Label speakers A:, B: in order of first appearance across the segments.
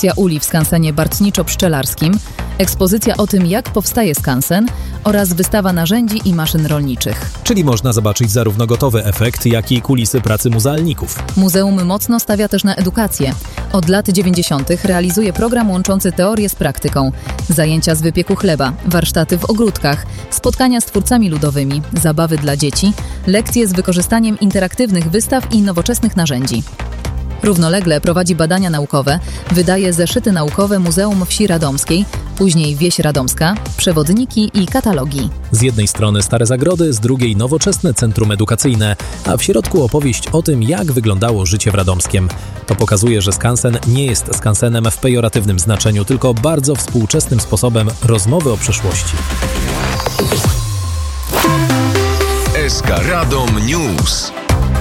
A: Ekspozycja uli w skansenie Bartniczo-Pszczelarskim, ekspozycja o tym, jak powstaje skansen oraz wystawa narzędzi i maszyn rolniczych.
B: Czyli można zobaczyć zarówno gotowy efekt, jak i kulisy pracy muzealników.
A: Muzeum mocno stawia też na edukację. Od lat 90. realizuje program łączący teorię z praktyką. Zajęcia z wypieku chleba, warsztaty w ogródkach, spotkania z twórcami ludowymi, zabawy dla dzieci, lekcje z wykorzystaniem interaktywnych wystaw i nowoczesnych narzędzi. Równolegle prowadzi badania naukowe, wydaje zeszyty naukowe Muzeum Wsi Radomskiej, później Wieś Radomska, przewodniki i katalogi.
B: Z jednej strony stare zagrody, z drugiej nowoczesne centrum edukacyjne, a w środku opowieść o tym, jak wyglądało życie w Radomskiem. To pokazuje, że skansen nie jest skansenem w pejoratywnym znaczeniu, tylko bardzo współczesnym sposobem rozmowy o przeszłości.
C: SK Radom News.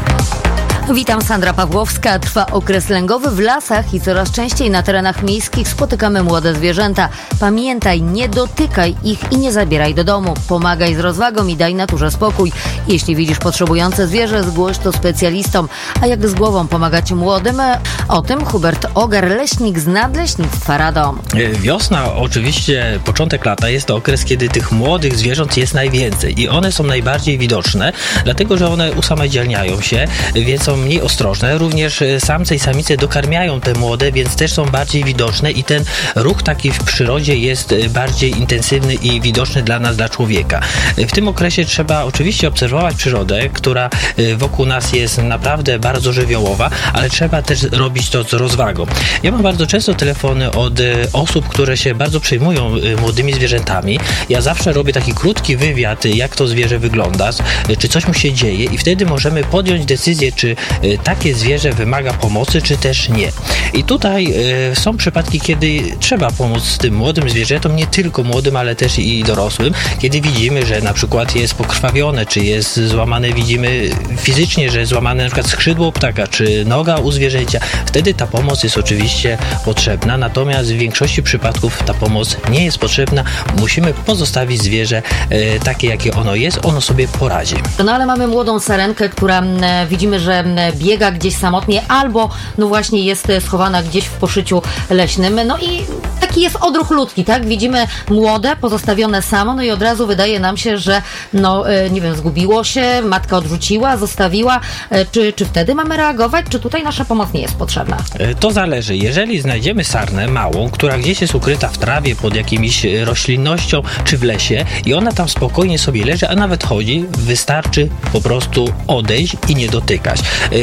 D: Witam, Sandra Pawłowska. Trwa okres lęgowy w lasach i coraz częściej na terenach miejskich spotykamy młode zwierzęta. Pamiętaj, nie dotykaj ich i nie zabieraj do domu. Pomagaj z rozwagą i daj naturze spokój. Jeśli widzisz potrzebujące zwierzę, zgłoś to specjalistom. A jak z głową pomagać młodym? O tym Hubert Ogar, leśnik z Nadleśnictwa Radom.
E: Wiosna, oczywiście początek lata, jest to okres, kiedy tych młodych zwierząt jest najwięcej i one są najbardziej widoczne, dlatego że one usamodzielniają się, więc są mniej ostrożne. Również samce i samice dokarmiają te młode, więc też są bardziej widoczne i ten ruch taki w przyrodzie jest bardziej intensywny i widoczny dla nas, dla człowieka. W tym okresie trzeba oczywiście obserwować przyrodę, która wokół nas jest naprawdę bardzo żywiołowa, ale trzeba też robić to z rozwagą. Ja mam bardzo często telefony od osób, które się bardzo przejmują młodymi zwierzętami. Ja zawsze robię taki krótki wywiad, jak to zwierzę wygląda, czy coś mu się dzieje i wtedy możemy podjąć decyzję, czy takie zwierzę wymaga pomocy, czy też nie. I tutaj są przypadki, kiedy trzeba pomóc tym młodym zwierzętom, nie tylko młodym, ale też i dorosłym, kiedy widzimy, że na przykład jest pokrwawione, czy jest złamane, widzimy fizycznie, że jest złamane na przykład skrzydło ptaka, czy noga u zwierzęcia. Wtedy ta pomoc jest oczywiście potrzebna, natomiast w większości przypadków ta pomoc nie jest potrzebna. Musimy pozostawić zwierzę takie, jakie ono jest, ono sobie poradzi.
D: No ale mamy młodą sarenkę, która widzimy, że biega gdzieś samotnie albo no właśnie jest schowana gdzieś w poszyciu leśnym. No i taki jest odruch ludzki, tak? Widzimy młode, pozostawione samo, no i od razu wydaje nam się, że no nie wiem, zgubiło się, matka odrzuciła, zostawiła. Czy wtedy mamy reagować? Czy tutaj nasza pomoc nie jest potrzebna?
E: To zależy. Jeżeli znajdziemy sarnę małą, która gdzieś jest ukryta w trawie, pod jakimiś roślinnością, czy w lesie i ona tam spokojnie sobie leży, a nawet chodzi, wystarczy po prostu odejść i nie dotykać.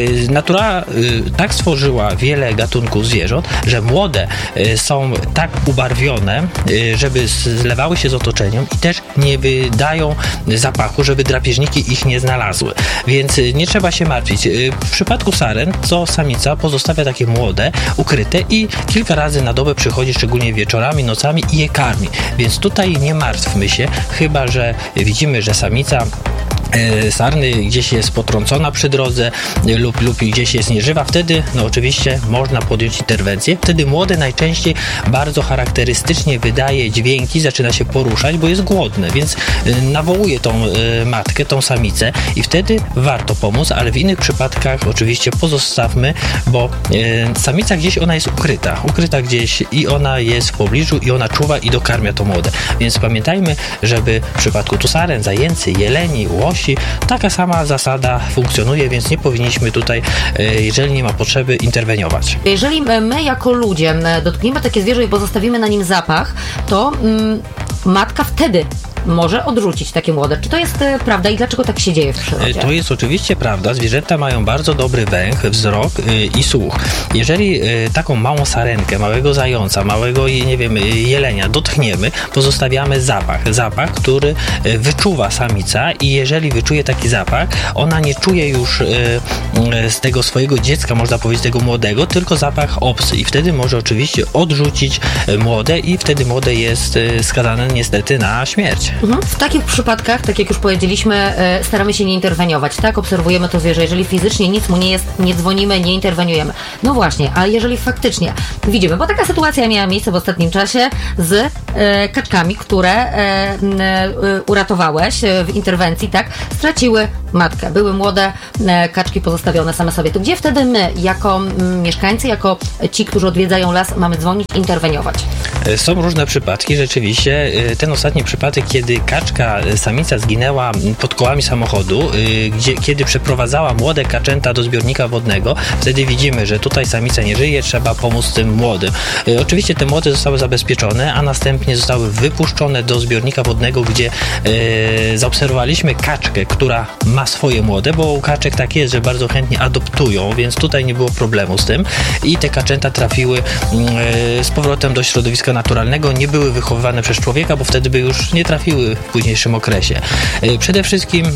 E: Natura tak stworzyła wiele gatunków zwierząt, że młode są tak ubarwione, żeby zlewały się z otoczeniem i też nie wydają zapachu, żeby drapieżniki ich nie znalazły. Więc nie trzeba się martwić. W przypadku saren to samica pozostawia takie młode, ukryte i kilka razy na dobę przychodzi, szczególnie wieczorami, nocami i je karmi. Więc tutaj nie martwmy się, chyba że widzimy, że samica sarny gdzieś jest potrącona przy drodze lub gdzieś jest nieżywa, wtedy no oczywiście można podjąć interwencję. Wtedy młode najczęściej bardzo charakterystycznie wydaje dźwięki, zaczyna się poruszać, bo jest głodne, więc nawołuje tą matkę, tą samicę i wtedy warto pomóc, ale w innych przypadkach oczywiście pozostawmy, bo samica gdzieś ona jest ukryta gdzieś i ona jest w pobliżu i ona czuwa i dokarmia to młode. Więc pamiętajmy, żeby w przypadku tu saren, zajęcy, jeleni, łosi, taka sama zasada funkcjonuje, więc nie powinniśmy tutaj, jeżeli nie ma potrzeby, interweniować.
D: Jeżeli my jako ludzie dotkniemy takie zwierzę i pozostawimy na nim zapach, to matka wtedy może odrzucić takie młode. Czy to jest prawda i dlaczego tak się dzieje w przyrodzie?
E: To jest oczywiście prawda. Zwierzęta mają bardzo dobry węch, wzrok i słuch. Jeżeli taką małą sarenkę, małego zająca, małego, nie wiem, jelenia dotkniemy, pozostawiamy zapach, który wyczuwa samica i jeżeli wyczuje taki zapach, ona nie czuje już z tego swojego dziecka, można powiedzieć, tego młodego, tylko zapach obcy i wtedy może oczywiście odrzucić młode i wtedy młode jest skazane niestety na śmierć.
D: W takich przypadkach, tak jak już powiedzieliśmy, staramy się nie interweniować, tak? Obserwujemy to zwierzę. Jeżeli fizycznie nic mu nie jest, nie dzwonimy, nie interweniujemy. No właśnie, ale jeżeli faktycznie widzimy, bo taka sytuacja miała miejsce w ostatnim czasie z kaczkami, które uratowałeś w interwencji, tak, straciły matkę. Były młode kaczki pozostawione same sobie. To gdzie wtedy my, jako mieszkańcy, jako ci, którzy odwiedzają las, mamy dzwonić, interweniować?
E: Są różne przypadki, rzeczywiście. Ten ostatni przypadek, kiedy kaczka, samica zginęła pod kołami samochodu, kiedy przeprowadzała młode kaczęta do zbiornika wodnego, wtedy widzimy, że tutaj samica nie żyje, trzeba pomóc tym młodym. Oczywiście te młode zostały zabezpieczone, a następnie zostały wypuszczone do zbiornika wodnego, gdzie zaobserwowaliśmy kaczkę, która ma swoje młode, bo u kaczek tak jest, że bardzo chętnie adoptują, więc tutaj nie było problemu z tym i te kaczęta trafiły z powrotem do środowiska naturalnego, nie były wychowywane przez człowieka, bo wtedy by już nie trafiły w późniejszym okresie. Przede wszystkim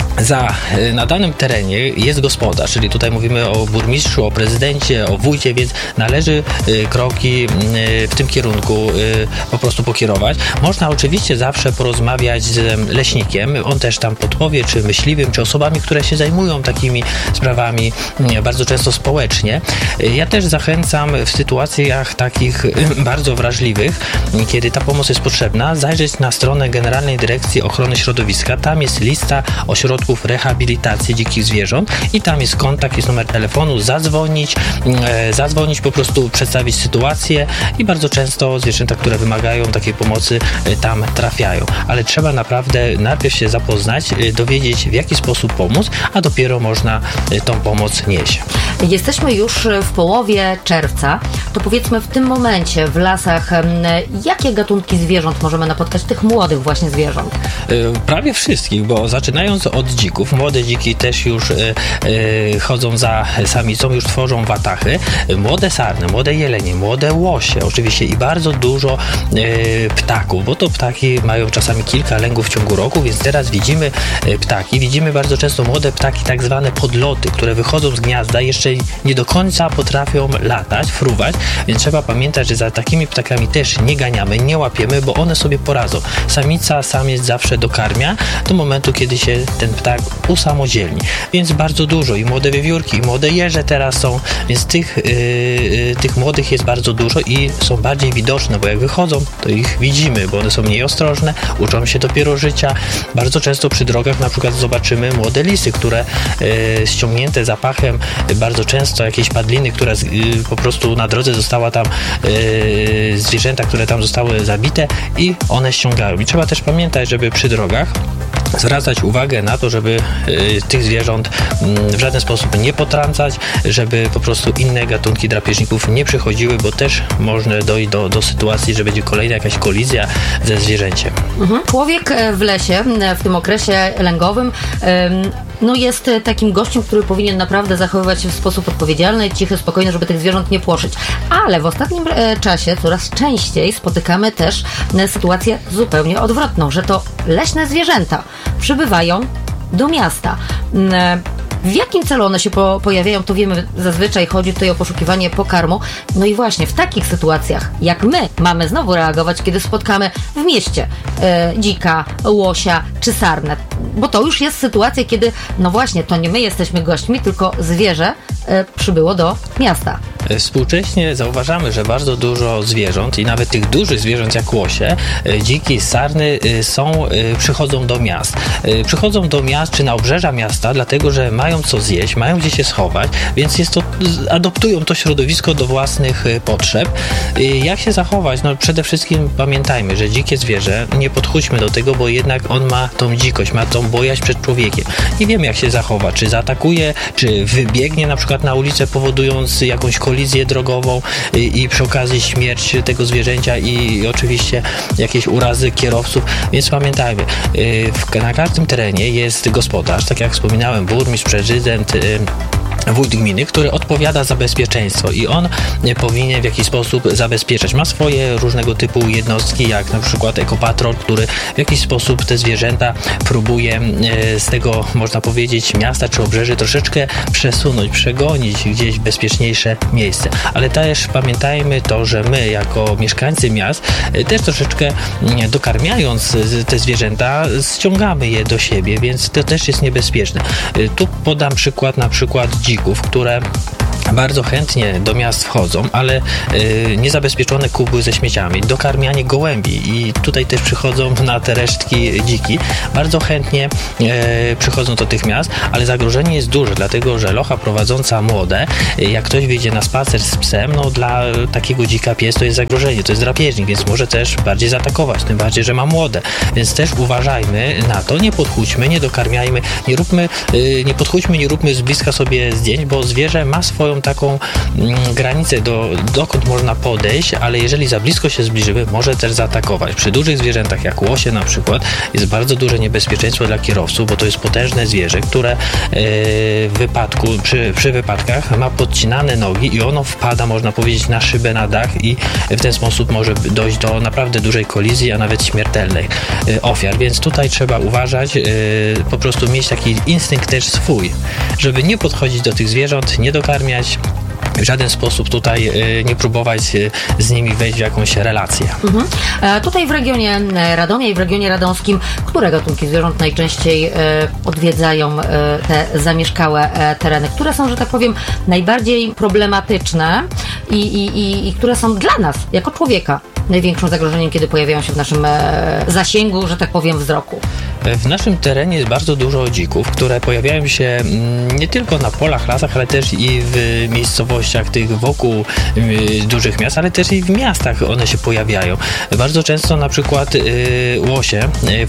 E: na danym terenie jest gospodarz, czyli tutaj mówimy o burmistrzu, o prezydencie, o wójcie, więc należy kroki w tym kierunku po prostu pokierować. Można oczywiście zawsze porozmawiać z leśnikiem, on też tam podpowie, czy myśliwym, czy osobami, które się zajmują takimi sprawami bardzo często społecznie. Ja też zachęcam w sytuacjach takich bardzo wrażliwych, kiedy ta pomoc jest potrzebna, zajrzeć na stronę Generalnej Dyrekcji Ochrony Środowiska. Tam jest lista ośrodków rehabilitacji dzikich zwierząt i tam jest kontakt, jest numer telefonu, zadzwonić, po prostu przedstawić sytuację i bardzo często zwierzęta, które wymagają takiej pomocy, tam trafiają. Ale trzeba naprawdę najpierw się zapoznać, dowiedzieć, w jaki sposób pomóc, a dopiero można tą pomoc nieść.
D: Jesteśmy już w połowie czerwca, to powiedzmy w tym momencie w lasach, jakie gatunki zwierząt możemy napotkać, tych młodych właśnie zwierząt?
E: Prawie wszystkich, bo zaczynając od dzików, młode dziki też już chodzą za samicą, już tworzą watachy, młode sarny, młode jelenie, młode łosie, oczywiście i bardzo dużo ptaków, bo to ptaki mają czasami kilka lęgów w ciągu roku, więc teraz widzimy ptaki, widzimy bardzo często młode ptaki, tak zwane podloty, które wychodzą z gniazda, jeszcze nie do końca potrafią latać, fruwać, więc trzeba pamiętać, że za takimi ptakami też nie ganiamy, nie łapiemy, bo one sobie poradzą. Samica, samiec zawsze dokarmia do momentu, kiedy się ten ptak usamodzielni. Więc bardzo dużo i młode wiewiórki, i młode jeże teraz są, więc tych młodych jest bardzo dużo i są bardziej widoczne, bo jak wychodzą, to ich widzimy, bo one są mniej ostrożne, uczą się dopiero życia. Bardzo często przy drogach na przykład zobaczymy młode lisy, które ściągnięte zapachem, bardzo często jakieś padliny, które po prostu na drodze została tam zwierzęta, które tam zostały zabite i one ściągają. I trzeba też pamiętać, żeby przy drogach zwracać uwagę na to, żeby tych zwierząt w żaden sposób nie potrącać, żeby po prostu inne gatunki drapieżników nie przychodziły, bo też można dojść do sytuacji, że będzie kolejna jakaś kolizja ze zwierzęciem.
D: Człowiek w lesie w tym okresie lęgowym jest takim gościem, który powinien naprawdę zachowywać się w sposób odpowiedzialny, cichy, spokojny, żeby tych zwierząt nie płoszyć. Ale w ostatnim czasie coraz częściej spotykamy też sytuację zupełnie odwrotną, że to leśne zwierzęta przybywają do miasta. W jakim celu one się pojawiają, to wiemy, zazwyczaj chodzi tutaj o poszukiwanie pokarmu. No i właśnie w takich sytuacjach, jak my mamy znowu reagować, kiedy spotkamy w mieście dzika, łosia czy sarnę. Bo to już jest sytuacja, kiedy no właśnie, to nie my jesteśmy gośćmi, tylko zwierzę przybyło do miasta.
E: Współcześnie zauważamy, że bardzo dużo zwierząt i nawet tych dużych zwierząt jak łosie, dziki, sarny przychodzą do miast. Przychodzą do miast czy na obrzeża miasta, dlatego że mają co zjeść, mają gdzie się schować, więc adoptują to środowisko do własnych potrzeb. Jak się zachować? No przede wszystkim pamiętajmy, że dzikie zwierzę, nie podchódźmy do tego, bo jednak on ma tą dzikość, ma tą bojaźń przed człowiekiem. Nie wiemy jak się zachowa, czy zaatakuje, czy wybiegnie na przykład na ulicę, powodując jakąś kolizję drogową i przy okazji śmierć tego zwierzęcia i oczywiście jakieś urazy kierowców, więc pamiętajmy, na każdym terenie jest gospodarz, tak jak wspominałem, burmistrz, prezydent, wójt gminy, który odpowiada za bezpieczeństwo i on powinien w jakiś sposób zabezpieczać. Ma swoje różnego typu jednostki, jak na przykład ekopatrol, który w jakiś sposób te zwierzęta próbuje z tego, można powiedzieć, miasta czy obrzeży troszeczkę przesunąć, przegonić gdzieś w bezpieczniejsze miejsce. Ale też pamiętajmy to, że my jako mieszkańcy miast też troszeczkę dokarmiając te zwierzęta ściągamy je do siebie, więc to też jest niebezpieczne. Tu podam przykład na przykład dzików, które bardzo chętnie do miast wchodzą, ale niezabezpieczone kubły ze śmieciami, dokarmianie gołębi i tutaj też przychodzą na te resztki dziki. Bardzo chętnie przychodzą do tych miast, ale zagrożenie jest duże, dlatego że locha prowadząca młode, jak ktoś wyjdzie na spacer z psem, no dla takiego dzika pies to jest zagrożenie, to jest drapieżnik, więc może też bardziej zaatakować, tym bardziej, że ma młode. Więc też uważajmy na to, nie podchódźmy, nie dokarmiajmy, nie podchódźmy, nie róbmy z bliska sobie zdjęć, bo zwierzę ma swoją taką granicę, dokąd można podejść, ale jeżeli za blisko się zbliżymy, może też zaatakować. Przy dużych zwierzętach, jak łosie na przykład, jest bardzo duże niebezpieczeństwo dla kierowców, bo to jest potężne zwierzę, które przy wypadkach ma podcinane nogi i ono wpada, można powiedzieć, na szybę, na dach i w ten sposób może dojść do naprawdę dużej kolizji, a nawet śmiertelnych ofiar. Więc tutaj trzeba uważać, po prostu mieć taki instynkt też swój, żeby nie podchodzić do tych zwierząt, nie dokarmiać, w żaden sposób tutaj nie próbować z nimi wejść w jakąś relację.
D: Tutaj w regionie Radomia i w regionie radomskim, które gatunki zwierząt najczęściej odwiedzają te zamieszkałe tereny? Które są, że tak powiem, najbardziej problematyczne i które są dla nas, jako człowieka, największym zagrożeniem, kiedy pojawiają się w naszym zasięgu, że tak powiem, wzroku?
E: W naszym terenie jest bardzo dużo dzików, które pojawiają się nie tylko na polach, lasach, ale też i w miejscowościach tych wokół dużych miast, ale też i w miastach one się pojawiają. Bardzo często na przykład łosie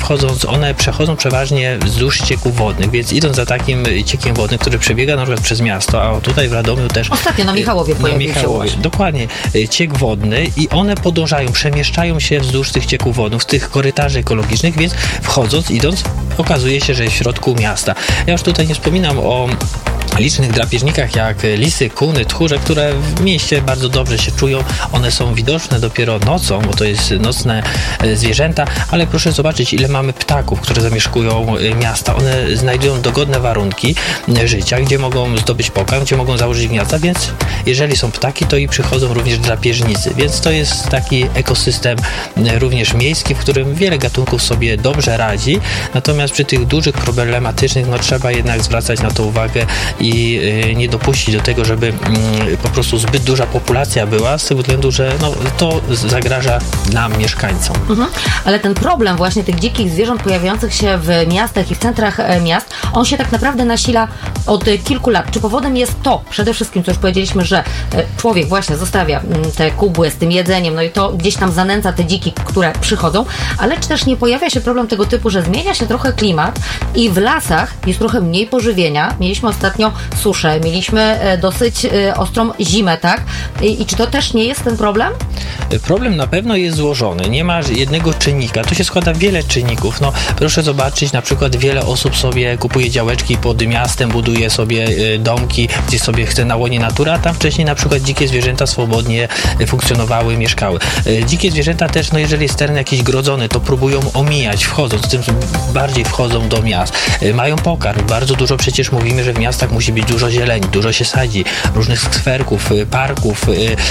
E: one przechodzą przeważnie wzdłuż cieków wodnych, więc idąc za takim ciekiem wodnym, który przebiega na przykład przez miasto, a tutaj w Radomiu też... Ostatnio
D: na Michałowie pojawił się łoś.
E: Dokładnie. Ciek wodny i one podążają, przemieszczają się wzdłuż tych cieków wodnych, z tych korytarzy ekologicznych, więc idąc, okazuje się, że jest w środku miasta. Ja już tutaj nie wspominam o licznych drapieżnikach jak lisy, kuny, tchórze, które w mieście bardzo dobrze się czują. One są widoczne dopiero nocą, bo to jest nocne zwierzęta, ale proszę zobaczyć, ile mamy ptaków, które zamieszkują miasta. One znajdują dogodne warunki życia, gdzie mogą zdobyć pokarm, gdzie mogą założyć gniazda, więc jeżeli są ptaki, to i przychodzą również drapieżnicy, więc to jest taki ekosystem również miejski, w którym wiele gatunków sobie dobrze radzi, natomiast przy tych dużych, problematycznych, trzeba jednak zwracać na to uwagę i nie dopuścić do tego, żeby po prostu zbyt duża populacja była, z tego względu, że to zagraża nam, mieszkańcom.
D: Ale ten problem właśnie tych dzikich zwierząt pojawiających się w miastach i w centrach miast, on się tak naprawdę nasila od kilku lat. Czy powodem jest to, przede wszystkim, co już powiedzieliśmy, że człowiek właśnie zostawia te kubły z tym jedzeniem, i to gdzieś tam zanęca te dziki, które przychodzą, ale czy też nie pojawia się problem tego typu, że zmienia się trochę klimat i w lasach jest trochę mniej pożywienia. Mieliśmy ostatnio suszę, mieliśmy dosyć ostrą zimę, tak? I czy to też nie jest ten problem?
E: Problem na pewno jest złożony. Nie ma jednego czynnika. Tu się składa wiele czynników. Proszę zobaczyć, na przykład wiele osób sobie kupuje działeczki pod miastem, buduje sobie domki, gdzie sobie chce na łonie natury, a tam wcześniej na przykład dzikie zwierzęta swobodnie funkcjonowały, mieszkały. Dzikie zwierzęta też, jeżeli jest teren jakiś grodzony, to próbują omijać, wchodząc, tym bardziej wchodzą do miast. Mają pokarm. Bardzo dużo przecież mówimy, że w miastach musi być dużo zieleni, dużo się sadzi, różnych skwerków, parków.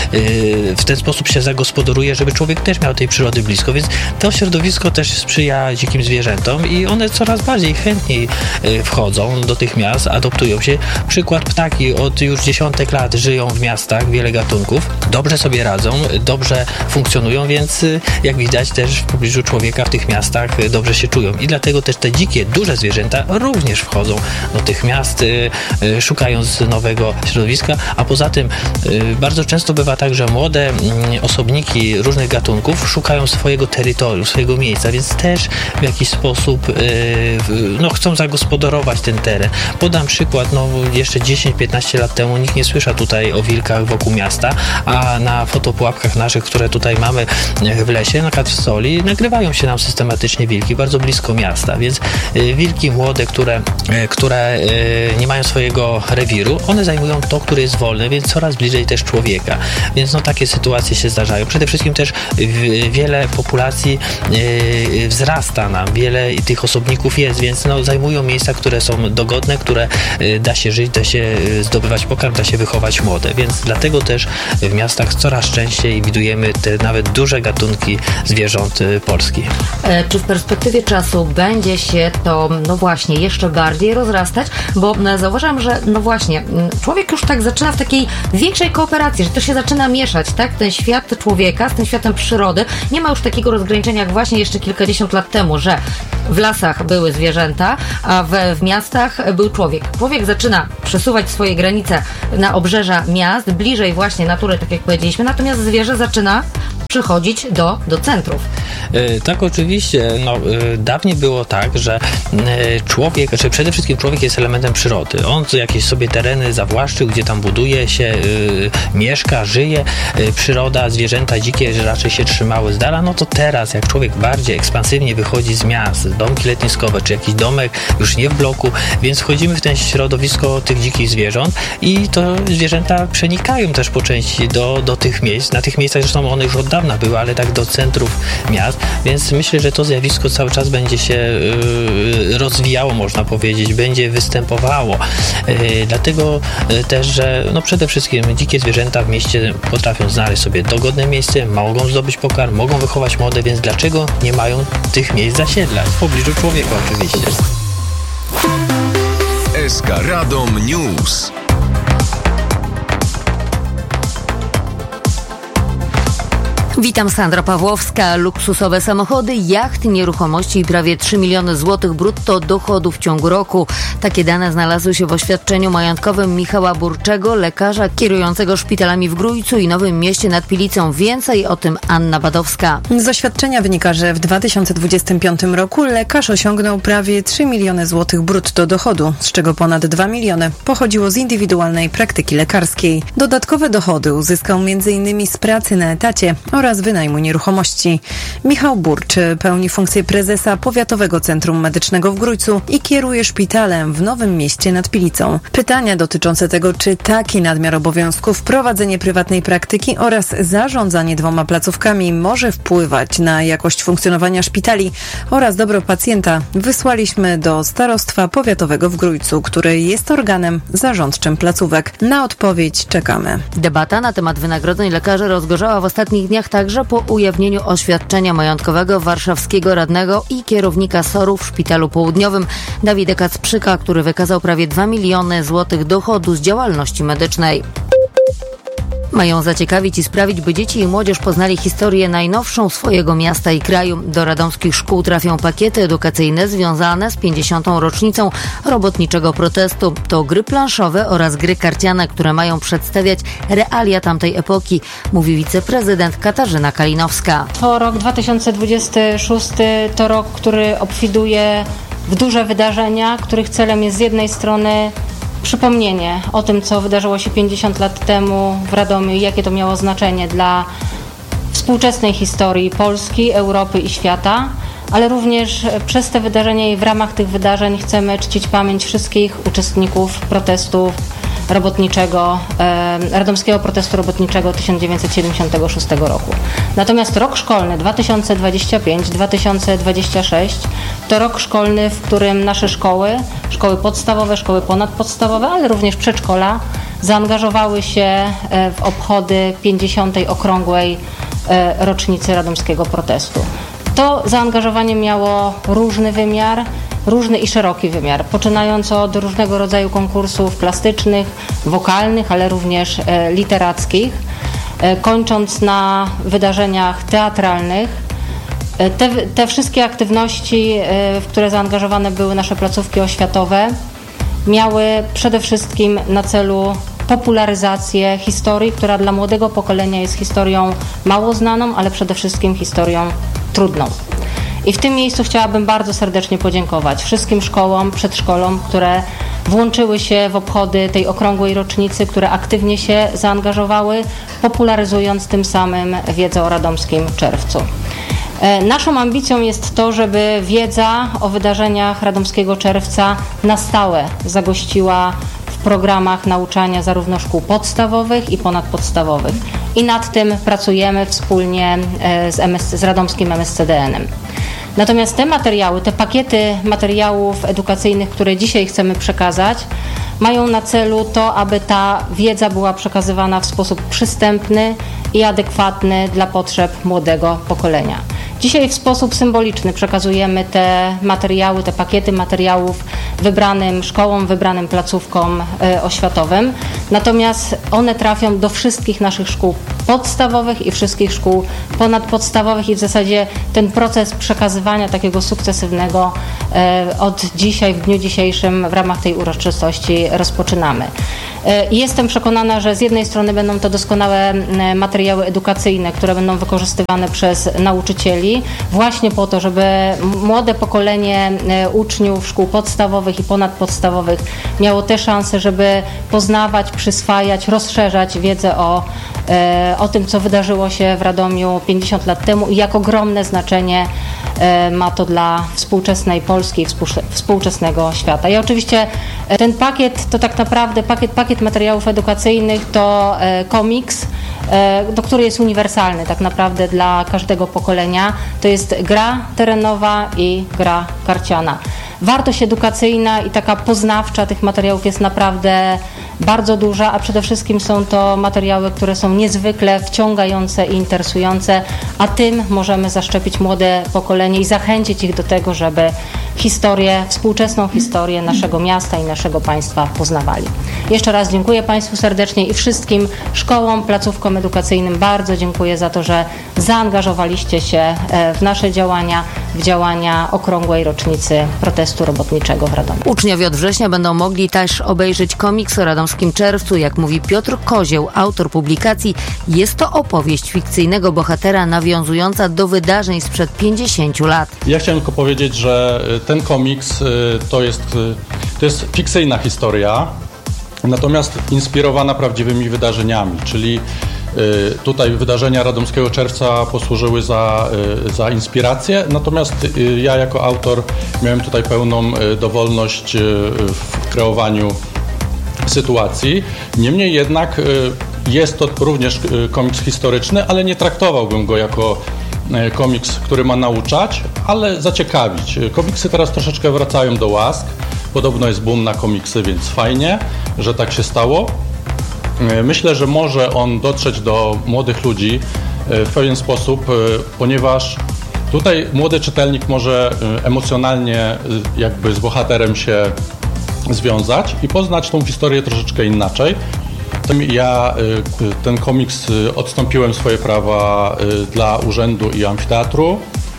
E: W ten sposób się zagospodaruje, żeby człowiek też miał tej przyrody blisko, więc to środowisko też sprzyja dzikim zwierzętom i one coraz bardziej chętniej wchodzą do tych miast, adoptują się. Przykład, ptaki od już dziesiątek lat żyją w miastach, wiele gatunków, dobrze sobie radzą, dobrze funkcjonują, więc jak widać też w pobliżu człowieka w tych miastach dobrze się czują i dlatego też te dzikie, duże zwierzęta również wchodzą do tych miast, szukając nowego środowiska, a poza tym bardzo często bywa tak, że młode osobniki różnych gatunków szukają swojego terytorium, swojego miejsca, więc też w jakiś sposób chcą zagospodarować ten teren. Podam przykład, jeszcze 10-15 lat temu nikt nie słyszał tutaj o wilkach wokół miasta, a na fotopułapkach naszych, które tutaj mamy w lesie, na przykład w Soli, nagrywają się nam systematycznie wilki bardzo blisko miasta, więc wilki młode, które nie mają swojego rewiru, one zajmują to, które jest wolne, więc coraz bliżej też człowieka. Więc takie sytuacje się zdarzają. Przede wszystkim też wiele populacji wzrasta nam, wiele tych osobników jest, więc zajmują miejsca, które są dogodne, które da się żyć, da się zdobywać pokarm, da się wychować młode, więc dlatego też w miastach coraz częściej widujemy te nawet duże gatunki zwierząt polskich.
D: Czy w perspektywie czasu będzie się to właśnie jeszcze bardziej rozrastać? Bo zauważam uważam, że no właśnie, człowiek już tak zaczyna w takiej większej kooperacji, że to się zaczyna mieszać, tak? Ten świat człowieka z tym światem przyrody. Nie ma już takiego rozgraniczenia jak właśnie jeszcze kilkadziesiąt lat temu, że w lasach były zwierzęta, a w miastach był człowiek. Człowiek zaczyna przesuwać swoje granice na obrzeża miast, bliżej właśnie natury, tak jak powiedzieliśmy, natomiast zwierzę zaczyna przychodzić do centrów.
E: Tak, oczywiście. Dawniej było tak, że człowiek, czy przede wszystkim człowiek jest elementem przyrody. On jakieś sobie tereny zawłaszczył, gdzie tam buduje się, mieszka, żyje. Przyroda, zwierzęta dzikie raczej się trzymały z dala. No to teraz, jak człowiek bardziej ekspansywnie wychodzi z miast, domki letniskowe, czy jakiś domek, już nie w bloku, więc wchodzimy w ten środowisko tych dzikich zwierząt i to zwierzęta przenikają też po części do tych miejsc. Na tych miejscach zresztą one już od dawna były, ale tak do centrów miast, więc myślę, że to zjawisko cały czas będzie się rozwijało, można powiedzieć, będzie występowało. Dlatego też, że przede wszystkim dzikie zwierzęta w mieście potrafią znaleźć sobie dogodne miejsce, mogą zdobyć pokarm, mogą wychować młode, więc dlaczego nie mają tych miejsc zasiedlać? W pobliżu człowieka oczywiście.
C: SK Radom News.
D: Witam, Sandra Pawłowska. Luksusowe samochody, jachty, nieruchomości i prawie 3 miliony złotych brutto dochodów w ciągu roku. Takie dane znalazły się w oświadczeniu majątkowym Michała Burczego, lekarza kierującego szpitalami w Grójcu i Nowym Mieście nad Pilicą. Więcej o tym Anna Badowska.
F: Z oświadczenia wynika, że w 2025 roku lekarz osiągnął prawie 3 miliony złotych brutto dochodu, z czego ponad 2 miliony pochodziło z indywidualnej praktyki lekarskiej. Dodatkowe dochody uzyskał m.in. z pracy na etacie oraz wynajmu nieruchomości. Michał Burcz pełni funkcję prezesa Powiatowego Centrum Medycznego w Grójcu i kieruje szpitalem w Nowym Mieście nad Pilicą. Pytania dotyczące tego, czy taki nadmiar obowiązków, prowadzenie prywatnej praktyki oraz zarządzanie 2 placówkami może wpływać na jakość funkcjonowania szpitali oraz dobro pacjenta, wysłaliśmy do Starostwa Powiatowego w Grójcu, który jest organem zarządczym placówek. Na odpowiedź czekamy.
D: Debata na temat wynagrodzeń lekarzy rozgorzała w ostatnich dniach także po ujawnieniu oświadczenia majątkowego warszawskiego radnego i kierownika SOR-u w Szpitalu Południowym Dawida Kacprzyka, który wykazał prawie 2 miliony złotych dochodu z działalności medycznej. Mają zaciekawić i sprawić, by dzieci i młodzież poznali historię najnowszą swojego miasta i kraju. Do radomskich szkół trafią pakiety edukacyjne związane z 50. rocznicą robotniczego protestu. To gry planszowe oraz gry karciane, które mają przedstawiać realia tamtej epoki, mówi wiceprezydent Katarzyna Kalinowska.
G: To rok 2026 to rok, który obfituje w duże wydarzenia, których celem jest z jednej strony przypomnienie o tym, co wydarzyło się 50 lat temu w Radomiu i jakie to miało znaczenie dla współczesnej historii Polski, Europy i świata, ale również przez te wydarzenia i w ramach tych wydarzeń chcemy czcić pamięć wszystkich uczestników protestu robotniczego, radomskiego protestu robotniczego 1976 roku. Natomiast rok szkolny 2025-2026 to rok szkolny, w którym nasze szkoły podstawowe, szkoły ponadpodstawowe, ale również przedszkola zaangażowały się w obchody 50. okrągłej rocznicy radomskiego protestu. To zaangażowanie miało różny wymiar, różny i szeroki wymiar, poczynając od różnego rodzaju konkursów plastycznych, wokalnych, ale również literackich, kończąc na wydarzeniach teatralnych. Te wszystkie aktywności, w które zaangażowane były nasze placówki oświatowe, miały przede wszystkim na celu popularyzację historii, która dla młodego pokolenia jest historią mało znaną, ale przede wszystkim historią trudną. I w tym miejscu chciałabym bardzo serdecznie podziękować wszystkim szkołom, przedszkolom, które włączyły się w obchody tej okrągłej rocznicy, które aktywnie się zaangażowały, popularyzując tym samym wiedzę o radomskim czerwcu. Naszą ambicją jest to, żeby wiedza o wydarzeniach radomskiego czerwca na stałe zagościła w programach nauczania zarówno szkół podstawowych i ponadpodstawowych. I nad tym pracujemy wspólnie z radomskim MSCDN-em. Natomiast te materiały, te pakiety materiałów edukacyjnych, które dzisiaj chcemy przekazać, mają na celu to, aby ta wiedza była przekazywana w sposób przystępny i adekwatny dla potrzeb młodego pokolenia. Dzisiaj w sposób symboliczny przekazujemy te materiały, te pakiety materiałów wybranym szkołom, wybranym placówkom oświatowym. Natomiast one trafią do wszystkich naszych szkół podstawowych i wszystkich szkół ponadpodstawowych i w zasadzie ten proces przekazywania takiego sukcesywnego od dzisiaj, w dniu dzisiejszym w ramach tej uroczystości rozpoczynamy. Jestem przekonana, że z jednej strony będą to doskonałe materiały edukacyjne, które będą wykorzystywane przez nauczycieli właśnie po to, żeby młode pokolenie uczniów szkół podstawowych i ponadpodstawowych miało te szanse, żeby poznawać, przyswajać, rozszerzać wiedzę o tym, co wydarzyło się w Radomiu 50 lat temu i jak ogromne znaczenie ma to dla współczesnej Polski i współczesnego świata. I oczywiście ten pakiet to tak naprawdę pakiet materiałów edukacyjnych to komiks, który jest uniwersalny tak naprawdę dla każdego pokolenia. To jest gra terenowa i gra karciana. Wartość edukacyjna i taka poznawcza tych materiałów jest naprawdę bardzo duża, a przede wszystkim są to materiały, które są niezwykle wciągające i interesujące, a tym możemy zaszczepić młode pokolenie i zachęcić ich do tego, żeby współczesną historię naszego miasta i naszego państwa poznawali. Jeszcze raz dziękuję Państwu serdecznie i wszystkim szkołom, placówkom edukacyjnym bardzo dziękuję za to, że zaangażowaliście się w nasze działania, w działania okrągłej rocznicy protestu robotniczego w Radomiu.
D: Uczniowie od września będą mogli też obejrzeć komiks o radomskim czerwcu. Jak mówi Piotr Kozieł, autor publikacji, jest to opowieść fikcyjnego bohatera nawiązująca do wydarzeń sprzed 50 lat.
H: Ja chciałem tylko powiedzieć, że ten komiks to jest fikcyjna historia, natomiast inspirowana prawdziwymi wydarzeniami, czyli tutaj wydarzenia Radomskiego Czerwca posłużyły za inspirację, natomiast ja jako autor miałem tutaj pełną dowolność w kreowaniu sytuacji. Niemniej jednak jest to również komiks historyczny, ale nie traktowałbym go jako komiks, który ma nauczać, ale zaciekawić. Komiksy teraz troszeczkę wracają do łask. Podobno jest boom na komiksy, więc fajnie, że tak się stało. Myślę, że może on dotrzeć do młodych ludzi w pewien sposób, ponieważ tutaj młody czytelnik może emocjonalnie jakby z bohaterem się związać i poznać tą historię troszeczkę inaczej. Ja ten komiks odstąpiłem swoje prawa dla urzędu i amfiteatru.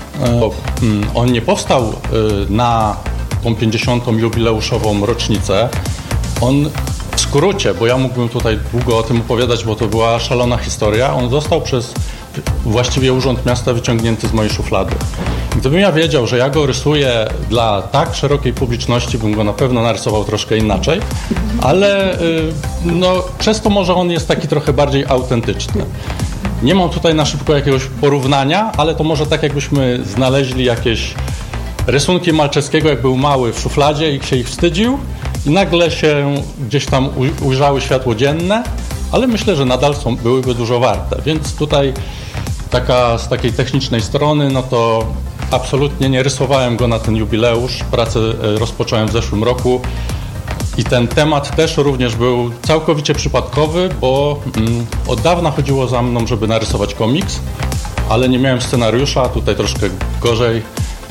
H: On nie powstał na tą 50. jubileuszową rocznicę. On w skrócie, bo ja mógłbym tutaj długo o tym opowiadać, bo to była szalona historia, on został przez właściwie Urząd Miasta wyciągnięty z mojej szuflady. Gdybym ja wiedział, że ja go rysuję dla tak szerokiej publiczności, bym go na pewno narysował troszkę inaczej, ale przez to może on jest taki trochę bardziej autentyczny. Nie mam tutaj na szybko jakiegoś porównania, ale to może tak jakbyśmy znaleźli jakieś rysunki Malczewskiego, jak był mały w szufladzie i się ich wstydził i nagle się gdzieś tam ujrzały światło dzienne, ale myślę, że nadal byłyby dużo warte. Więc tutaj z takiej technicznej strony, no to absolutnie nie rysowałem go na ten jubileusz. Pracę rozpocząłem w zeszłym roku i ten temat też również był całkowicie przypadkowy, bo od dawna chodziło za mną, żeby narysować komiks, ale nie miałem scenariusza, tutaj troszkę gorzej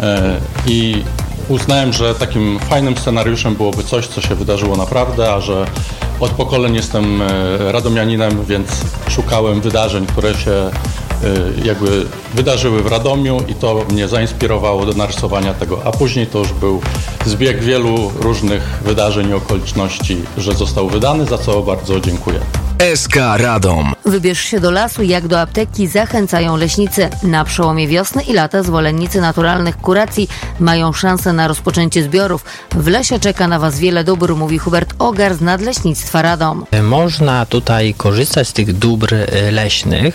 H: i uznałem, że takim fajnym scenariuszem byłoby coś, co się wydarzyło naprawdę, a że od pokoleń jestem radomianinem, więc szukałem wydarzeń, które się jakby wydarzyły w Radomiu i to mnie zainspirowało do narysowania tego, a później to już był zbieg wielu różnych wydarzeń i okoliczności, że został wydany, za co bardzo dziękuję.
C: SK Radom.
D: Wybierz się do lasu, jak do apteki zachęcają leśnicy. Na przełomie wiosny i lata zwolennicy naturalnych kuracji mają szansę na rozpoczęcie zbiorów. W lesie czeka na Was wiele dóbr, mówi Hubert Ogar z Nadleśnictwa Radom.
E: Można tutaj korzystać z tych dóbr leśnych,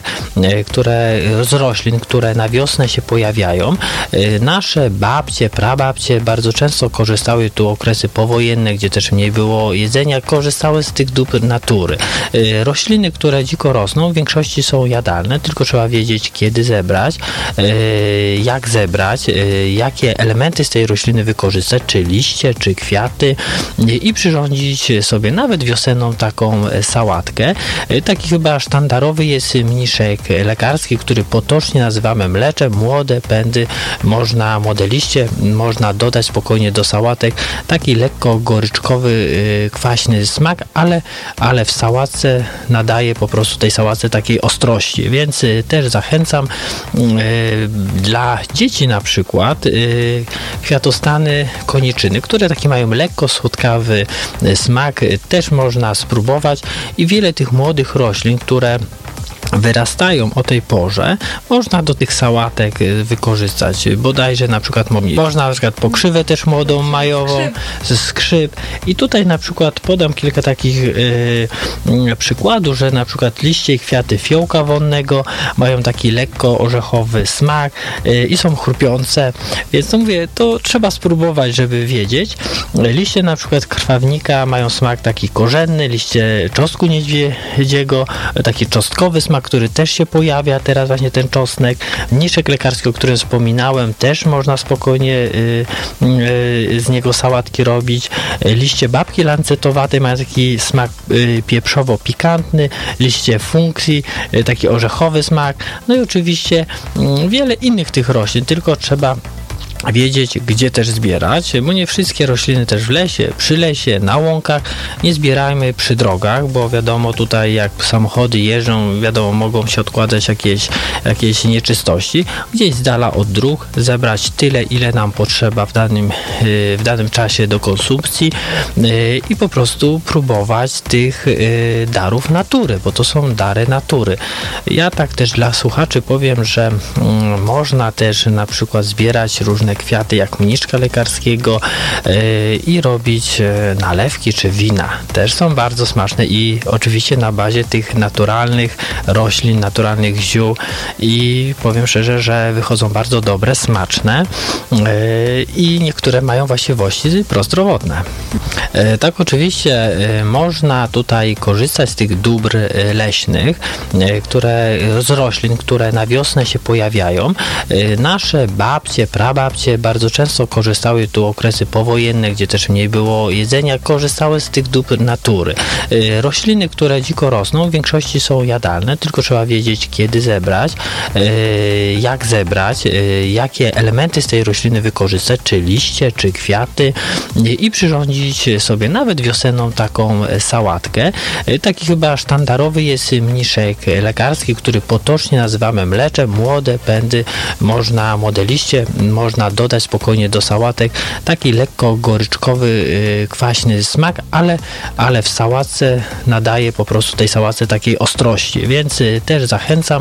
E: z roślin, które na wiosnę się pojawiają. Nasze babcie, prababcie bardzo często korzystały, tu okresy powojenne, gdzie też mniej było jedzenia, korzystały z tych dóbr natury. Rośliny, które dziko rosną, w większości są jadalne, tylko trzeba wiedzieć, kiedy zebrać, jak zebrać, jakie elementy z tej rośliny wykorzystać, czy liście, czy kwiaty i przyrządzić sobie nawet wiosenną taką sałatkę. Taki chyba sztandarowy jest mniszek lekarski, który potocznie nazywamy mleczem. Młode pędy młode liście można dodać spokojnie do sałatek. Taki lekko goryczkowy, kwaśny smak, ale w sałatce nadaje po prostu tej sałatce takiej ostrości, więc też zachęcam. Dla dzieci na przykład kwiatostany koniczyny, które taki mają lekko słodkawy smak, też można spróbować i wiele tych młodych roślin, które wyrastają o tej porze, można do tych sałatek wykorzystać. Bodajże na przykład można pokrzywę też młodą majową, skrzyp. I tutaj na przykład podam kilka takich przykładów, że na przykład liście i kwiaty fiołka wonnego mają taki lekko orzechowy smak i są chrupiące. Więc to mówię, to trzeba spróbować, żeby wiedzieć. Liście na przykład krwawnika mają smak taki korzenny, liście czosnku niedźwiedziego, taki czosnkowy smak, który też się pojawia, teraz właśnie ten czosnek. Mniszek lekarski, o którym wspominałem, też można spokojnie z niego sałatki robić. Liście babki lancetowatej mają taki smak pieprzowo-pikantny, liście funksji, taki orzechowy smak. No i oczywiście wiele innych tych roślin, tylko trzeba wiedzieć, gdzie też zbierać, bo nie wszystkie rośliny też w lesie, przy lesie, na łąkach nie zbierajmy przy drogach, bo wiadomo tutaj jak samochody jeżdżą, wiadomo mogą się odkładać jakieś nieczystości. Gdzieś z dala od dróg zebrać tyle, ile nam potrzeba w danym czasie do konsumpcji i po prostu próbować tych darów natury, bo to są dary natury. Ja tak też dla słuchaczy powiem, że można też na przykład zbierać różne kwiaty jak mniszka lekarskiego i robić nalewki czy wina. Też są bardzo smaczne i oczywiście na bazie tych naturalnych roślin, naturalnych ziół i powiem szczerze, że wychodzą bardzo dobre, smaczne i niektóre mają właściwości prozdrowotne. Tak oczywiście można tutaj korzystać z tych dóbr leśnych, z roślin, które na wiosnę się pojawiają. Nasze babcie, prababcie bardzo często korzystały, tu okresy powojenne, gdzie też mniej było jedzenia, korzystały z tych dóbr natury. Rośliny, które dziko rosną, w większości są jadalne, tylko trzeba wiedzieć, kiedy zebrać, jak zebrać, jakie elementy z tej rośliny wykorzystać, czy liście, czy kwiaty i przyrządzić sobie nawet wiosenną taką sałatkę. Taki chyba sztandarowy jest mniszek lekarski, który potocznie nazywamy mleczem. Młode pędy młode liście można dodać spokojnie do sałatek. Taki lekko goryczkowy, kwaśny smak, ale w sałatce nadaje po prostu tej sałatce takiej ostrości, więc też zachęcam.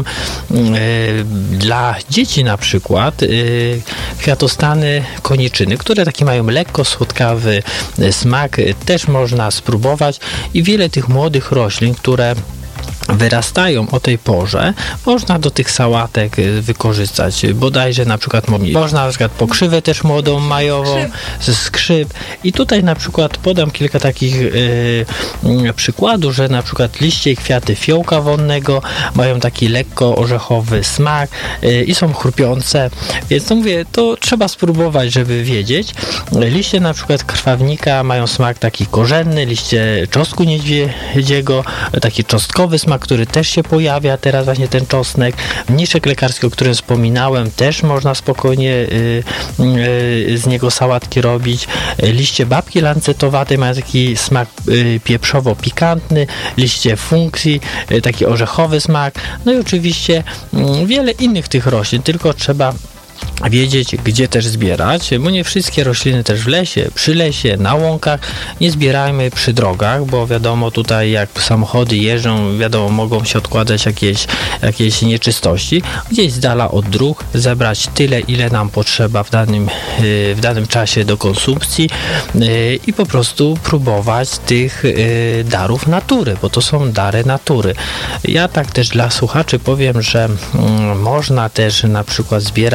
E: Dla dzieci na przykład kwiatostany koniczyny, które taki mają lekko słodkawy smak, też można spróbować i wiele tych młodych roślin, które wyrastają o tej porze, można do tych sałatek wykorzystać. Bodajże na przykład można pokrzywę też młodą majową, skrzyp. I tutaj na przykład podam kilka takich przykładów, że na przykład liście i kwiaty fiołka wonnego mają taki lekko orzechowy smak i są chrupiące. Więc to mówię, to trzeba spróbować, żeby wiedzieć. Liście na przykład krwawnika mają smak taki korzenny, liście czosnku niedźwiedziego, taki czosnkowy smak, który też się pojawia, teraz właśnie ten czosnek. Mniszek lekarski, o którym wspominałem, też można spokojnie z niego sałatki robić. Liście babki lancetowatej mają taki smak pieprzowo-pikantny, liście funksji, taki orzechowy smak. No i oczywiście wiele innych tych roślin, tylko trzeba wiedzieć, gdzie też zbierać, bo nie wszystkie rośliny też w lesie, przy lesie, na łąkach nie zbierajmy przy drogach, bo wiadomo tutaj jak samochody jeżdżą, wiadomo mogą się odkładać jakieś nieczystości. Gdzieś z dala od dróg zebrać tyle, ile nam potrzeba w danym czasie do konsumpcji i po prostu próbować tych darów natury, bo to są dary natury. Ja tak też dla słuchaczy powiem, że można też na przykład zbierać różne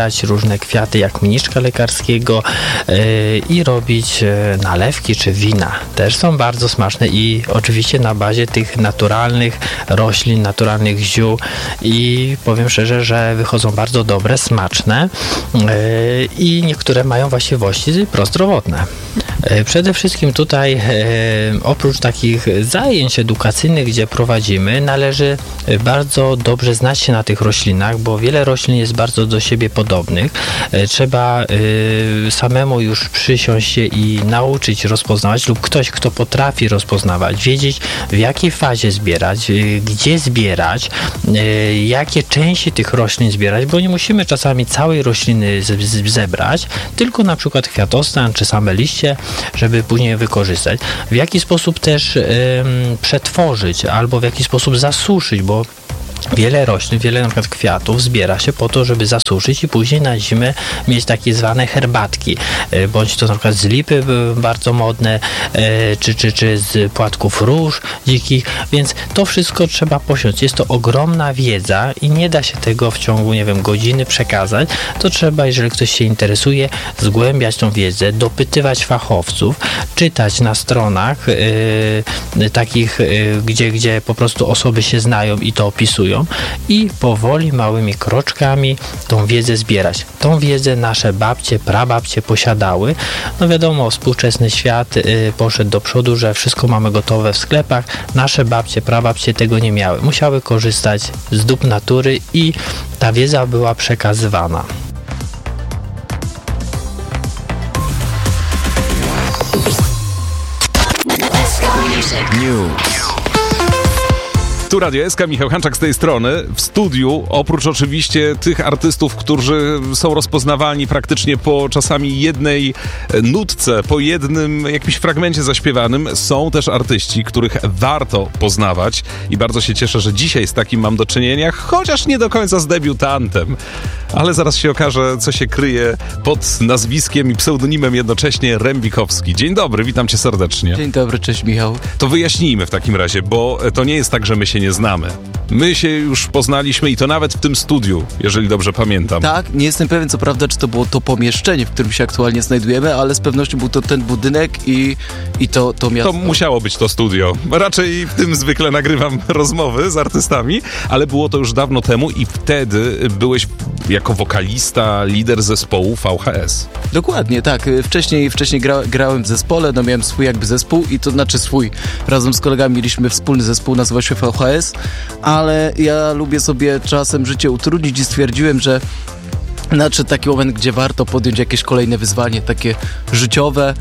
E: różne kwiaty jak mniszka lekarskiego i robić nalewki czy wina. Też są bardzo smaczne i oczywiście na bazie tych naturalnych roślin, naturalnych ziół i powiem szczerze, że wychodzą bardzo dobre, smaczne i niektóre mają właściwości prozdrowotne. Przede wszystkim tutaj oprócz takich zajęć edukacyjnych, gdzie prowadzimy, należy bardzo dobrze znać się na tych roślinach, bo wiele roślin jest bardzo do siebie podobnych. Trzeba samemu już przysiąść się i nauczyć rozpoznawać lub ktoś, kto potrafi rozpoznawać, wiedzieć w jakiej fazie zbierać, gdzie zbierać, jakie części tych roślin zbierać, bo nie musimy czasami całej rośliny zebrać, tylko na przykład kwiatostan czy same liście, żeby później wykorzystać. W jaki sposób też przetworzyć albo w jaki sposób zasuszyć, bo wiele roślin, wiele na przykład kwiatów zbiera się po to, żeby zasuszyć i później na zimę mieć takie zwane herbatki, bądź to na przykład z lipy były bardzo modne, czy z płatków róż dzikich, więc to wszystko trzeba posiąść. Jest to ogromna wiedza i nie da się tego w ciągu, godziny przekazać. To trzeba, jeżeli ktoś się interesuje, zgłębiać tą wiedzę, dopytywać fachowców, czytać na stronach takich, gdzie po prostu osoby się znają i to opisują i powoli, małymi kroczkami tą wiedzę zbierać. Tą wiedzę nasze babcie, prababcie posiadały. Wiadomo, współczesny świat poszedł do przodu, że wszystko mamy gotowe w sklepach. Nasze babcie, prababcie tego nie miały. Musiały korzystać z dóbr natury i ta wiedza była przekazywana.
C: News.
I: Tu Radio SK, Michał Hanczak z tej strony. W studiu, oprócz oczywiście tych artystów, którzy są rozpoznawalni praktycznie po czasami jednej nutce, po jednym jakimś fragmencie zaśpiewanym, są też artyści, których warto poznawać i bardzo się cieszę, że dzisiaj z takim mam do czynienia, chociaż nie do końca z debiutantem. Ale zaraz się okaże, co się kryje pod nazwiskiem i pseudonimem jednocześnie Rembikowski. Dzień dobry, witam cię serdecznie.
J: Dzień dobry, cześć Michał.
I: To wyjaśnijmy w takim razie, bo to nie jest tak, że my się nie znamy. My się już poznaliśmy i to nawet w tym studiu, jeżeli dobrze pamiętam.
J: Tak, nie jestem pewien co prawda, czy to było to pomieszczenie, w którym się aktualnie znajdujemy, ale z pewnością był to ten budynek i to miasto.
I: To musiało być to studio. Raczej w tym zwykle nagrywam rozmowy z artystami, ale było to już dawno temu i wtedy byłeś jako wokalista, lider zespołu VHS.
J: Dokładnie, tak. Wcześniej grałem w zespole, miałem swój jakby zespół i to znaczy swój. Razem z kolegami mieliśmy wspólny zespół, nazywał się VHS, ale ja lubię sobie czasem życie utrudnić i stwierdziłem, że nadszedł taki moment, gdzie warto podjąć jakieś kolejne wyzwanie, takie życiowe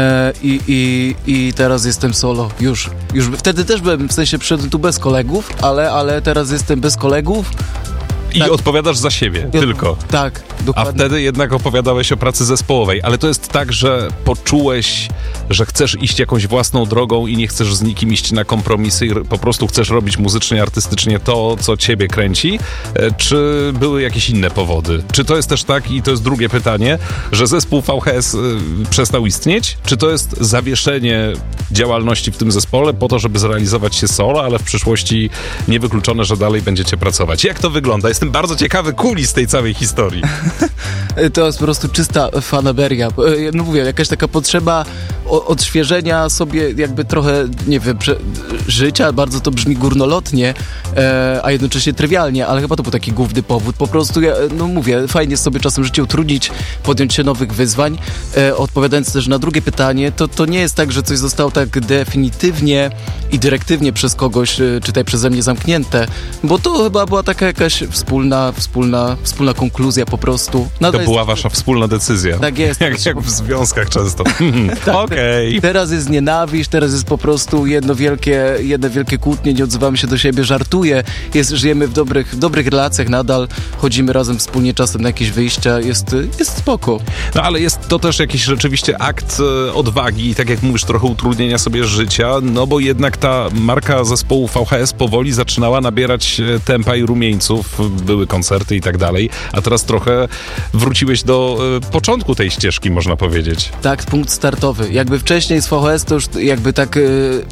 J: i teraz jestem solo. Już wtedy też byłem, w sensie przyszedłem tu bez kolegów, ale teraz jestem bez kolegów.
I: I tak. Odpowiadasz za siebie, tylko.
J: Tak, dokładnie.
I: A wtedy jednak opowiadałeś o pracy zespołowej. Ale to jest tak, że poczułeś, że chcesz iść jakąś własną drogą i nie chcesz z nikim iść na kompromisy i po prostu chcesz robić muzycznie, artystycznie to, co ciebie kręci? Czy były jakieś inne powody? Czy to jest też tak, i to jest drugie pytanie, że zespół VHS przestał istnieć? Czy to jest zawieszenie działalności w tym zespole po to, żeby zrealizować się solo, ale w przyszłości niewykluczone, że dalej będziecie pracować? Jak to wygląda? Jestem bardzo ciekawy kulis tej całej historii.
J: To jest po prostu czysta fanaberia. No mówię, jakaś taka potrzeba odświeżenia sobie jakby trochę, nie wiem, życia. Bardzo to brzmi górnolotnie, a jednocześnie trywialnie, ale chyba to był taki główny powód. Po prostu, mówię, fajnie sobie czasem życie utrudnić, podjąć się nowych wyzwań. Odpowiadając też na drugie pytanie, to nie jest tak, że coś zostało tak definitywnie i dyrektywnie przez kogoś, czytaj przeze mnie, zamknięte, bo to chyba była taka jakaś wspólna konkluzja po prostu.
I: To była wasza wspólna decyzja.
J: Tak jest.
I: Jak w związkach często. Okej.
J: Teraz jest nienawiść, teraz jest po prostu jedno wielkie kłótnie, nie odzywamy się do siebie, żartuję, żyjemy w dobrych relacjach nadal, chodzimy razem wspólnie czasem na jakieś wyjścia, jest spoko.
I: No ale jest to też jakiś rzeczywiście akt odwagi i tak jak mówisz, trochę utrudnienia sobie życia, no bo jednak ta marka zespołu VHS powoli zaczynała nabierać tempa i rumieńców, były koncerty i tak dalej, a teraz trochę wróciłeś do początku tej ścieżki, można powiedzieć.
J: Tak, punkt startowy. Jakby wcześniej z VHS to już jakby tak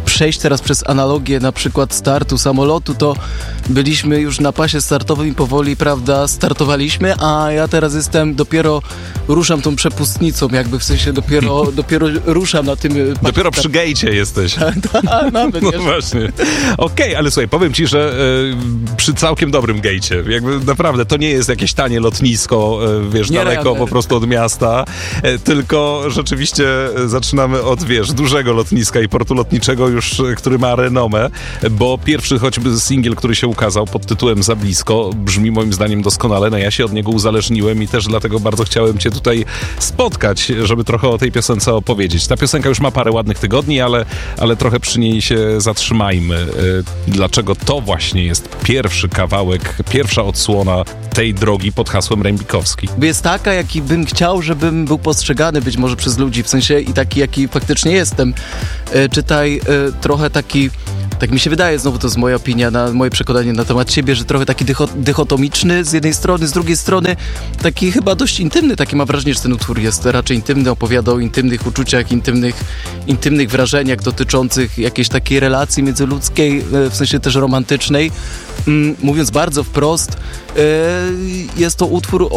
J: przejść teraz przez analogię na przykład startu samolotu, to byliśmy już na pasie startowym i powoli, prawda, startowaliśmy, a ja teraz dopiero ruszam tą przepustnicą, jakby w sensie dopiero ruszam na tym...
I: Dopiero przy gejcie jesteś.
J: Nawet,
I: no właśnie. Okej, ale słuchaj, powiem ci, że przy całkiem dobrym gejcie, jakby naprawdę to nie jest jakieś tanie lotnisko, wiesz, daleko po prostu od miasta, tylko rzeczywiście zaczynamy od, wiesz, dużego lotniska i portu lotniczego już, który ma renomę, bo pierwszy choćby singiel, który się ukazał pod tytułem Za blisko, brzmi moim zdaniem doskonale, no ja się od niego uzależniłem i też dlatego bardzo chciałem cię tutaj spotkać, żeby trochę o tej piosence opowiedzieć. Ta piosenka już ma parę ładnych tygodni, ale trochę przy niej się zatrzymajmy. Dlaczego to właśnie jest pierwszy kawałek, pierwsza odsłona tej drogi pod hasłem Rembikowski?
J: Jest taka, jaki bym chciał, żebym był postrzegany być może przez ludzi, w sensie i taki, jaki faktycznie jestem. Czytaj trochę taki, tak mi się wydaje, znowu to jest moja opinia, moje przekonanie na temat siebie, że trochę taki dychotomiczny z jednej strony, z drugiej strony taki chyba dość intymny, taki mam wrażenie, że ten utwór jest raczej intymny, opowiada o intymnych uczuciach, intymnych wrażeniach dotyczących jakiejś takiej relacji międzyludzkiej, w sensie też romantycznej. Mówiąc bardzo wprost, jest to utwór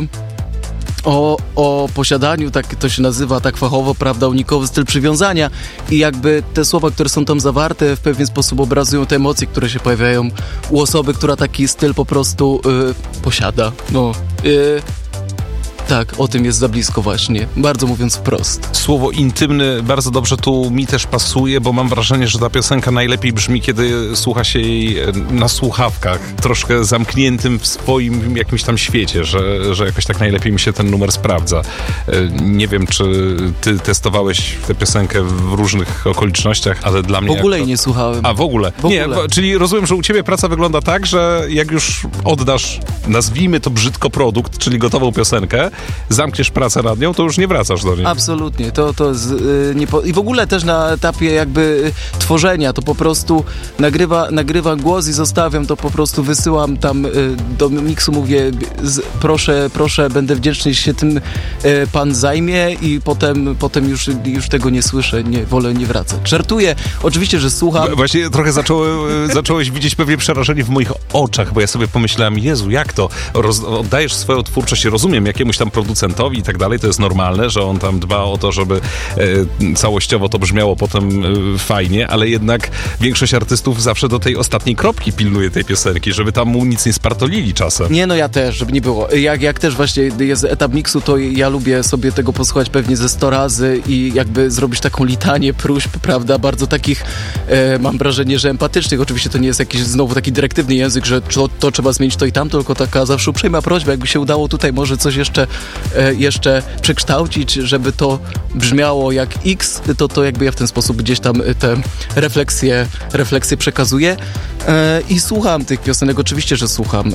J: o posiadaniu, tak to się nazywa tak fachowo, prawda, unikowy styl przywiązania i jakby te słowa, które są tam zawarte, w pewien sposób obrazują te emocje, które się pojawiają u osoby, która taki styl po prostu posiada. Tak, o tym jest Za blisko właśnie, bardzo mówiąc wprost.
I: Słowo intymny bardzo dobrze tu mi też pasuje, bo mam wrażenie, że ta piosenka najlepiej brzmi, kiedy słucha się jej na słuchawkach, troszkę zamkniętym w swoim jakimś tam świecie, że jakoś tak najlepiej mi się ten numer sprawdza. Nie wiem, czy ty testowałeś tę piosenkę w różnych okolicznościach, ale dla mnie...
J: W ogóle jej nie słuchałem.
I: A, w ogóle? Nie, czyli rozumiem, że u ciebie praca wygląda tak, że jak już oddasz, nazwijmy to brzydko, produkt, czyli gotową piosenkę, zamkniesz pracę nad nią, to już nie wracasz do niej.
J: Absolutnie. To jest i w ogóle też na etapie jakby tworzenia, to po prostu nagrywam głos i zostawiam, to po prostu wysyłam tam do miksu, mówię proszę, będę wdzięczny, jeśli się tym pan zajmie i potem już tego nie słyszę, wolę nie wracać. Żartuję, oczywiście, że słucham.
I: Właśnie trochę zacząłeś widzieć pewnie przerażenie w moich oczach, bo ja sobie pomyślałem, Jezu, jak to? Oddajesz swoją twórczość, rozumiem, jakiemuś tam producentowi i tak dalej, to jest normalne, że on tam dba o to, żeby całościowo to brzmiało potem fajnie, ale jednak większość artystów zawsze do tej ostatniej kropki pilnuje tej piosenki, żeby tam mu nic nie spartolili czasem.
J: Nie, no ja też, żeby nie było. Jak też właśnie jest etap miksu, to ja lubię sobie tego posłuchać pewnie ze 100 razy i jakby zrobić taką litanię próśb, prawda, bardzo takich, mam wrażenie, że empatycznych. Oczywiście to nie jest jakiś znowu taki dyrektywny język, że to trzeba zmienić to i tamto, tylko taka zawsze uprzejma prośba, jakby się udało tutaj może coś jeszcze przekształcić, żeby to brzmiało jak X, to jakby ja w ten sposób gdzieś tam te refleksje przekazuję i słucham tych piosenek, oczywiście, że słucham.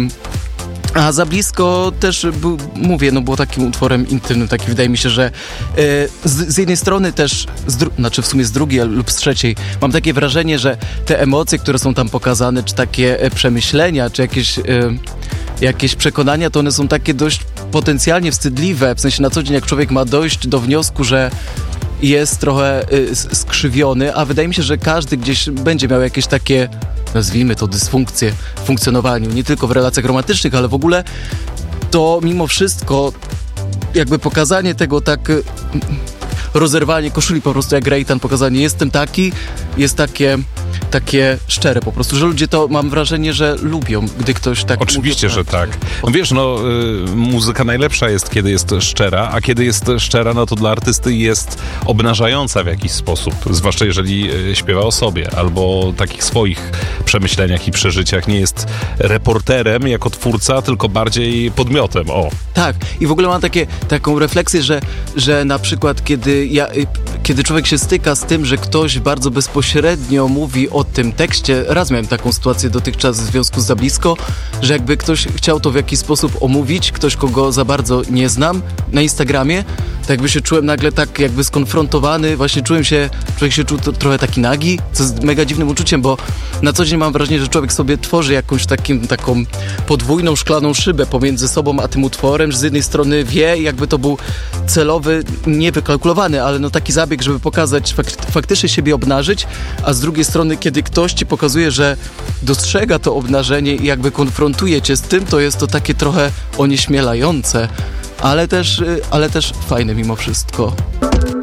J: A Za blisko też, mówię, było takim utworem intymnym, taki wydaje mi się, że z jednej strony też, znaczy w sumie z drugiej lub z trzeciej, mam takie wrażenie, że te emocje, które są tam pokazane, czy takie przemyślenia, czy jakieś przekonania, to one są takie dość potencjalnie wstydliwe, w sensie na co dzień jak człowiek ma dojść do wniosku, że jest trochę skrzywiony, a wydaje mi się, że każdy gdzieś będzie miał jakieś takie, nazwijmy to, dysfunkcje w funkcjonowaniu, nie tylko w relacjach romantycznych, ale w ogóle to mimo wszystko jakby pokazanie tego tak, rozerwanie koszuli po prostu jak Reitan, pokazanie jestem taki, jest takie szczere po prostu, że ludzie to, mam wrażenie, że lubią, gdy ktoś tak...
I: Oczywiście, że tak. No wiesz, muzyka najlepsza jest, kiedy jest szczera, a kiedy jest szczera, no to dla artysty jest obnażająca w jakiś sposób, zwłaszcza jeżeli śpiewa o sobie, albo takich swoich przemyśleniach i przeżyciach. Nie jest reporterem jako twórca, tylko bardziej podmiotem,
J: Tak, i w ogóle mam taką refleksję, że na przykład kiedy człowiek się styka z tym, że ktoś bardzo bezpośrednio mówi o tym tekście, raz miałem taką sytuację dotychczas w związku z Za blisko, że jakby ktoś chciał to w jakiś sposób omówić, ktoś, kogo za bardzo nie znam, na Instagramie, tak jakby się czułem nagle tak jakby skonfrontowany, właśnie człowiek się czuł trochę taki nagi, co jest mega dziwnym uczuciem, bo na co dzień mam wrażenie, że człowiek sobie tworzy jakąś taką podwójną szklaną szybę pomiędzy sobą a tym utworem, że z jednej strony wie, jakby to był celowy, niewykalkulowany, ale no taki zabieg, żeby pokazać, faktycznie siebie obnażyć, a z drugiej strony, kiedy ktoś ci pokazuje, że dostrzega to obnażenie i jakby konfrontuje cię z tym, to jest to takie trochę onieśmielające, ale też fajne mimo wszystko.